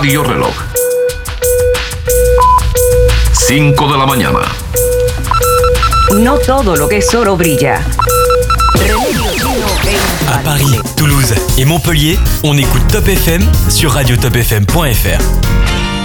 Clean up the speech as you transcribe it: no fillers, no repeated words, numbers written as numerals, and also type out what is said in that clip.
Radio Reloj. 5 de la mañana. No todo lo que es oro brilla. À Paris, Toulouse et Montpellier, on écoute Top FM sur radiotopfm.fr.